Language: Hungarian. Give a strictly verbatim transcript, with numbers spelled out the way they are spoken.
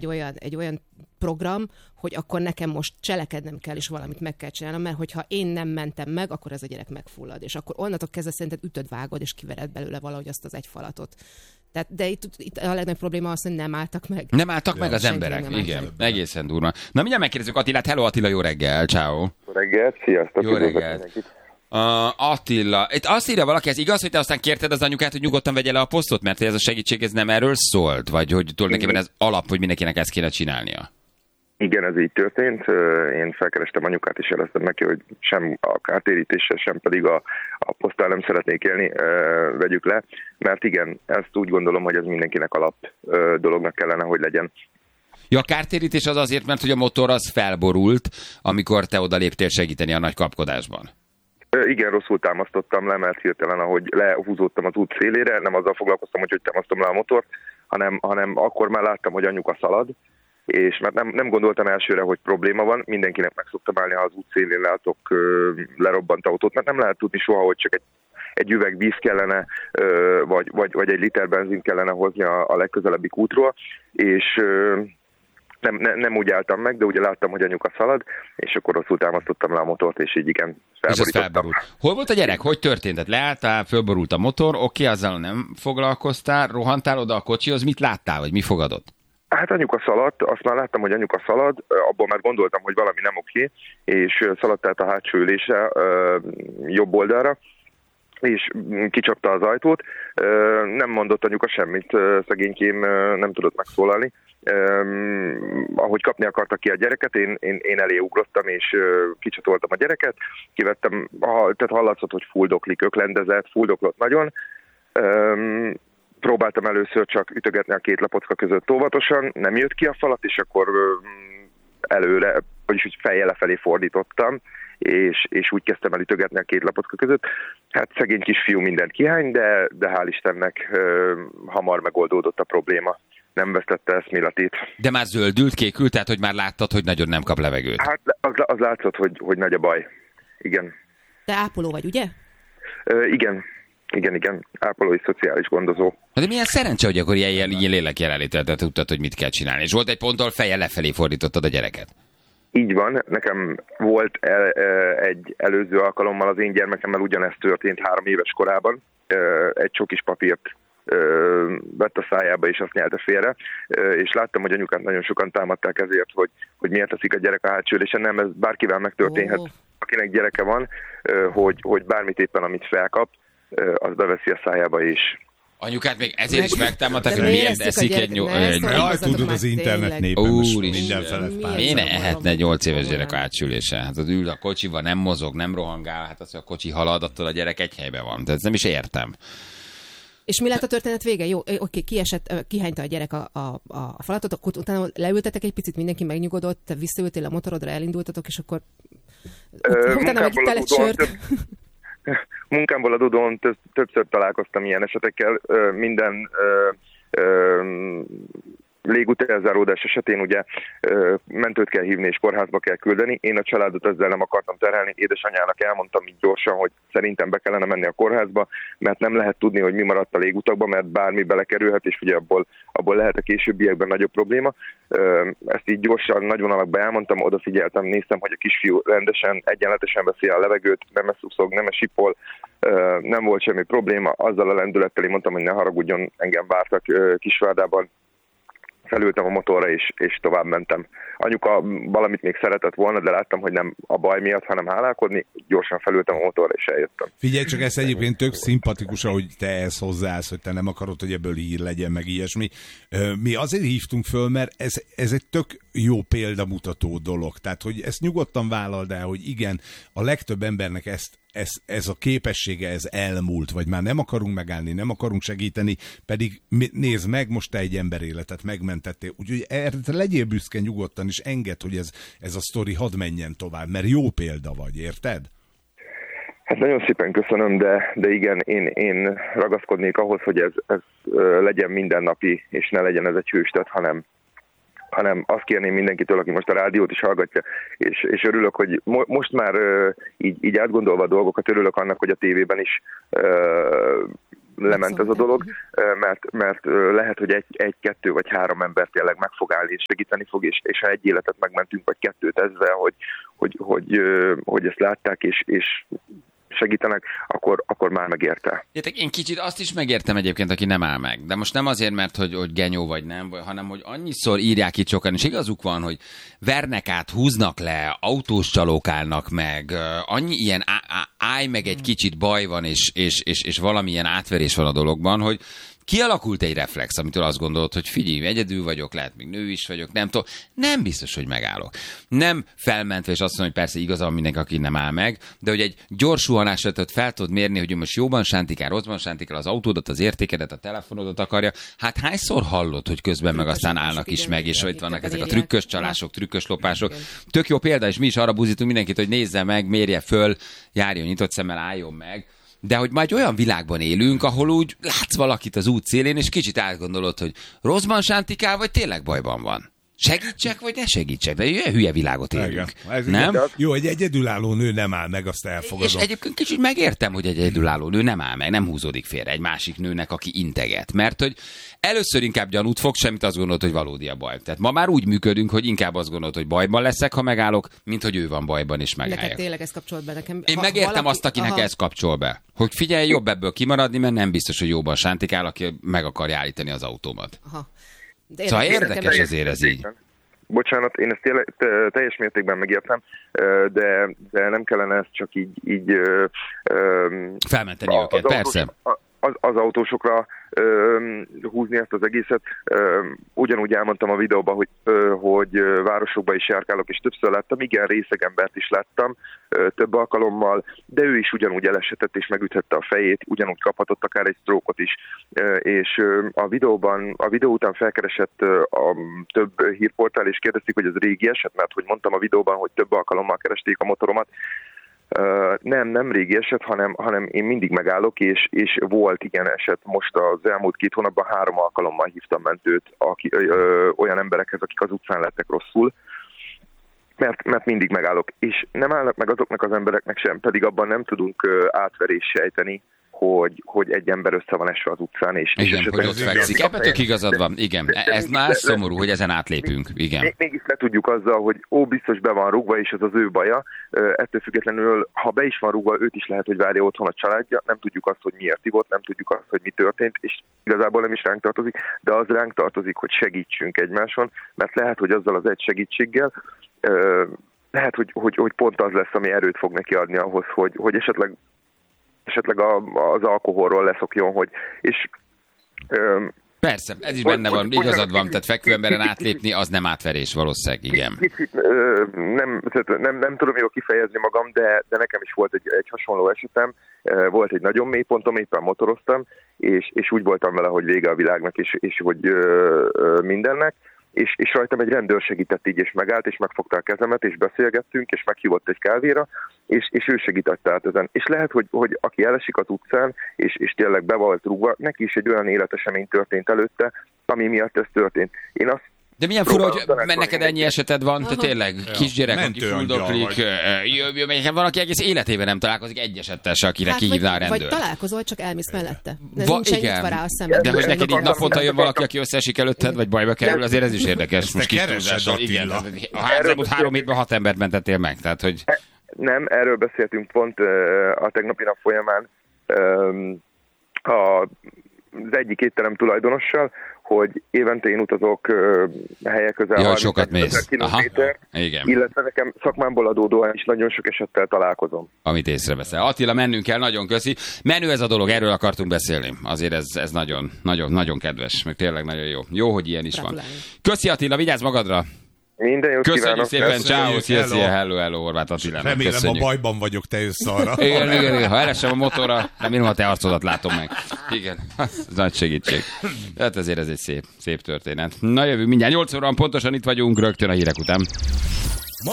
olyan, egy olyan program, hogy akkor nekem most cselekednem kell, és valamit meg kell csinálnom, mert hogyha én nem mentem meg, akkor ez a gyerek megfullad. És akkor onnantól kezdve szerinted ütöd, vágod, és kivered belőle valahogy azt az egy falatot. Tehát, de itt, itt a legnagyobb probléma az, hogy nem álltak meg. Nem álltak ja, meg az emberek, igen. Meg. Egészen durva. Na mindjárt megkérdezzük Attilát. Hello Attila, jó reggel, ciao. Jó reggelt, sziasztok. Jó reggelt. Uh, Attila, itt azt írja valaki, ez igaz, hogy te aztán kérted az anyukát, hogy nyugodtan vegye le a posztot, mert ez a segítség ez nem erről szólt? Vagy hogy tulajdonképpen ez alap, hogy mindenkinek ezt kéne csinálnia? Igen, ez így történt. Én felkerestem anyukát, és jeleztem neki, hogy sem a kártérítéssel, sem pedig a, a poszttal nem szeretnék élni, vegyük le. Mert igen, ezt úgy gondolom, hogy ez mindenkinek alap dolognak kellene, hogy legyen. Ja, a kártérítés az azért, mert hogy a motor az felborult, amikor te oda léptél segíteni a nagy kapkodásban. Igen, rosszul támasztottam le, mert hirtelen, ahogy lehúzódtam az út szélére, nem azzal foglalkoztam, hogy hogy támasztom le a motort, hanem, hanem akkor már láttam, hogy anyuka szalad, és mert nem, nem gondoltam elsőre, hogy probléma van, mindenkinek meg szoktam állni, ha az út szélén látok lerobbant autót, mert nem lehet tudni soha, hogy csak egy, egy üveg víz kellene, vagy, vagy, vagy egy liter benzin kellene hozni a, a legközelebbi útról, és nem, ne, nem úgy álltam meg, de ugye láttam, hogy anyuka szalad, és akkor rosszul támasztottam le a motort, és így igen, felborítottam. Hol volt a gyerek? Hogy történt? Tehát leálltál, fölborult a motor, oké, azzal nem foglalkoztál, rohantál oda a kocsihoz, mit láttál, vagy mi fogadott? Hát anyuka szaladt, azt már láttam, hogy anyuka szalad, abból már gondoltam, hogy valami nem oké, és szaladt át a hátsó ülésre jobb oldalra, és kicsapta az ajtót. Nem mondott anyuka semmit, szegénykém nem tudott megszólalni. Ahogy kapni akarta ki a gyereket, én, én, én elé ugrottam, és kicsatoltam a gyereket, kivettem, tehát hallatszott, hogy fuldoklik, öklendezett, fuldoklott nagyon. Próbáltam először csak ütögetni a két lapocka között óvatosan, nem jött ki a falat, és akkor előre, vagyis úgy fejjel lefelé fordítottam, és, és úgy kezdtem el ütögetni a két lapocka között. Hát szegény kisfiú mindent kihány, de, de hál' Istennek hamar megoldódott a probléma. Nem vesztette eszméletét. De már zöldült, kékült, tehát hogy már láttad, hogy nagyon nem kap levegőt. Hát az, az látszott, hogy, hogy nagy a baj. Igen. Te ápoló vagy, ugye? Ö, igen. Igen, igen. Ápolói szociális gondozó. De milyen szerencse, hogy akkor ilyen, ilyen lélek jelenléttel tudtad, hogy mit kell csinálni. És volt egy ponttól feje lefelé fordítottad a gyereket. Így van. Nekem volt el, egy előző alkalommal az én gyermekemmel ugyanezt történt három éves korában. Egy csokis papírt vett a szájába, és azt nyelte félre, és láttam, hogy anyukát nagyon sokan támadták ezért, hogy, hogy miért teszik a gyerek a hátsó ülésen. Nem, ez bárkivel megtörténhet, oh. akinek gyereke van, hogy, hogy bármit éppen, amit felkap, az beveszi a szájába is. Anyukát még ezért is megtámadták, hogy miért eszik egy nyolc... Jaj, tudod, az internet népen most mindenfele pár. Miért ne ehetne egy nyolc éves gyerek a hátsülésen? Hát az ül a kocsiban, nem mozog, nem rohangál, hát az, hogy a kocsi halad, attól a gyerek egy helyben van. Tehát ezt nem is értem. És mi lett a történet vége? Jó, oké, kiesett, kihányta a gyerek a, a, a falatot, akkor utána leültetek egy picit, mindenki megnyugodott, te visszaültél a motorodra, elindultatok, és akkor Ö, utána megittál egy sört. Munkámból adódóan többször találkoztam ilyen esetekkel. Minden légútelzáródás esetén ugye mentőt kell hívni és kórházba kell küldeni. Én a családot ezzel nem akartam terhelni. Édesanyjának elmondtam így gyorsan, hogy szerintem be kellene menni a kórházba, mert nem lehet tudni, hogy mi maradt a légutakban, mert bármi belekerülhet, és ugye abból, abból lehet a későbbiekben nagyobb probléma. Ezt így gyorsan, nagy vonalakban elmondtam, odafigyeltem, néztem, hogy a kisfiú rendesen, egyenletesen veszi a levegőt, nem eszuszog, nem esipol, nem volt semmi probléma. Azzal a lendülettel én mondtam, hogy ne haragudjon, engem vártak Kisvárdában. Felültem a motorra, és, és tovább mentem. Anyuka valamit még szeretett volna, de láttam, hogy nem a baj miatt, hanem hálálkodni. Gyorsan felültem a motorra, és eljöttem. Figyelj csak, ez egyébként tök szimpatikus, ahogy te ezt hozzáállsz, hogy te nem akarod, hogy ebből hír legyen, meg ilyesmi. Mi azért hívtunk föl, mert ez, ez egy tök jó példamutató dolog. Tehát, hogy ezt nyugodtan vállald el, hogy igen, a legtöbb embernek ezt Ez, ez a képessége, ez elmúlt, vagy már nem akarunk megállni, nem akarunk segíteni, pedig nézd meg, most te egy ember életet megmentettél. Úgyhogy erre legyél büszke nyugodtan, és engedd, hogy ez, ez a sztori hadd menjen tovább, mert jó példa vagy, érted? Hát nagyon szépen köszönöm, de, de igen, én, én ragaszkodnék ahhoz, hogy ez, ez legyen mindennapi, és ne legyen ez egy hőstet, hanem hanem azt kérném mindenkitől, aki most a rádiót is hallgatja, és, és örülök, hogy mo- most már uh, így, így átgondolva a dolgokat, örülök annak, hogy a tévében is uh, lement ez a dolog, mert, mert lehet, hogy egy, egy, kettő vagy három ember tényleg meg fog állni és segíteni fog, és, és ha egy életet megmentünk, vagy kettőt ezzel, hogy, hogy, hogy, hogy ezt látták, és, és segítenek, akkor, akkor már megérte. Én kicsit azt is megértem egyébként, aki nem áll meg. De most nem azért, mert hogy, hogy genyó vagy nem, hanem hogy annyiszor írják itt sokan, és igazuk van, hogy vernek át, húznak le, autós csalók állnak meg, annyi ilyen á, á, állj meg egy kicsit baj van, és, és, és, és valamilyen átverés van a dologban, hogy kialakult egy reflex, amitől azt gondolod, hogy figyelj, egyedül vagyok, lehet még nő is vagyok, nem tudom, nem biztos, hogy megállok. Nem felmentve, és azt mondom, hogy persze igazán mindenki, aki nem áll meg, de hogy egy gyors suhanásra fel tudod mérni, hogy most jóban sántikál, rosszban sántikál az autódat, az értékedet, a telefonodat akarja. Hát hányszor hallod, hogy közben meg aztán állnak is meg, és hogy itt vannak ezek a trükkös csalások, trükkös lopások. Tök jó példa, és mi is arra buzítunk mindenkit, hogy nézze meg, mérje föl, járjon nyitott szemmel, álljon meg. De hogy majd olyan világban élünk, ahol úgy látsz valakit az út szélén, és kicsit átgondolod, hogy rosszban sántikál, vagy tényleg bajban van. Segítsek, vagy ne segítsek? De ilyen hülye világot élünk. Nem? Jó, egy egyedülálló nő nem áll meg, azt elfogadom. És egyébként kicsit megértem, hogy egy egyedülálló nő nem áll meg, nem húzódik félre egy másik nőnek, aki integet. Mert hogy először inkább gyanút fog, semmit azt gondolod, hogy valódi a baj. Tehát ma már úgy működünk, hogy inkább azt gondolod, hogy bajban leszek, ha megállok, mint hogy ő van bajban, és megálljak. Neked tényleg ez kapcsolt be nekem. Én ha megértem valaki... azt, akinek aha. ez kapcsol be. Hogy figyelj, jobb ebből kimaradni, mert nem biztos, hogy jóban sántikál, aki meg akarja állítani az autómat. Aha. De szóval érdekes azért ez így. Bocsánat, én ezt tényleg, teljes mértékben megértem, de, de nem kellene ezt csak így... így felmenteni a, őket, az persze. Autós, az, az autósokra ö, húzni ezt az egészet. Ö, ugyanúgy elmondtam a videóban, hogy, ö, hogy városokban is járkálok, és többször láttam, igen, részeg embert is láttam ö, több alkalommal, de ő is ugyanúgy elesetett és megüthette a fejét, ugyanúgy kaphatott akár egy sztrókot is. Ö, és ö, a videóban, a videó után felkeresett ö, a több hírportál, és kérdezték, hogy ez régi eset, mert hogy mondtam a videóban, hogy több alkalommal keresték a motoromat. Uh, nem, nem régi eset, hanem, hanem én mindig megállok, és, és volt ilyen eset. Most az elmúlt két hónapban három alkalommal hívtam mentőt aki, ö, ö, olyan emberekhez, akik az utcán lettek rosszul, mert, mert mindig megállok. És nem állnak meg azoknak az embereknek sem, pedig abban nem tudunk uh, átverést sejteni, hogy, hogy egy ember össze van esve az utcán. És, igen, és hogy ott fekszik. Ebben tök igazad van. Igen, ez már szomorú, hogy ezen átlépünk. Igen. Még, mégis le tudjuk azzal, hogy ó, biztos be van rúgva, és ez az ő baja. Ettől függetlenül, ha be is van rúgva, őt is lehet, hogy várja otthon a családja. Nem tudjuk azt, hogy miért ivott, nem tudjuk azt, hogy mi történt, és igazából nem is ránk tartozik, de az ránk tartozik, hogy segítsünk egymáson, mert lehet, hogy azzal az egy segítséggel lehet, hogy, hogy, hogy pont az lesz, ami erőt fog neki adni ahhoz, hogy, hogy esetleg esetleg a, az alkoholról leszokjon, hogy és öm, persze, ez is benne van, igazad van, tehát fekvőemberen átlépni, az nem átverés valószínűleg, igen. Kicsit, nem, nem, nem tudom jól kifejezni magam, de, de nekem is volt egy, egy hasonló esetem, volt egy nagyon mély pontom, éppen motoroztam, és, és úgy voltam vele, hogy vége a világnak, és, és hogy ö, ö, mindennek, És, és rajtam egy rendőr segített így, és megállt, és megfogta a kezemet, és beszélgettünk, és meghívott egy kávéra, és, és ő segített át ezen. És lehet, hogy, hogy aki elesik az utcán, és, és tényleg be volt rúgva, neki is egy olyan életesemény történt előtte, ami miatt ez történt. Én azt De milyen fura, hogy neked ennyi eseted van, te tényleg kisgyerek, aki fuldoklik, van, aki egész életében nem találkozik egy esettel se, akire hát, kihívná a rendőr. Vagy találkozol, csak elmész mellette. De Va, igen, rá a szemben. De hogy neked így naponta jön valaki, aki összeesik előtted, vagy bajba kerül, azért ez is érdekes. Most kis túlzással, igen. A házamot három hétben hat embert mentettél meg, tehát hogy... Nem, erről beszéltünk pont a tegnapi nap folyamán az egyik étterem tulajdonossal, hogy évente én utazok uh, helyek közel Jaj, sokat mész. kilométer, illetve nekem szakmámból adódóan is nagyon sok esettel találkozom. Amit észreveszel. Attila, mennünk kell, nagyon köszi. Menő ez a dolog, erről akartunk beszélni. Azért ez, ez nagyon, nagyon, nagyon kedves, meg tényleg nagyon jó. Jó, hogy ilyen is van. Köszi Attila, vigyázz magadra! Minden jót Köszönjük kívánok. szépen, ciao, szia, szia, hello, hello, Horváth Attilának. Remélem, köszönjük. A bajban vagyok, te jössz arra. Igen, igen, igen, ha elesem a motorra, remélem, ha te arcodat látom meg. Igen, ez nagy segítség. Hát ezért ez egy szép, szép történet. Na jövünk mindjárt, nyolc óra pontosan itt vagyunk, rögtön a hírek után.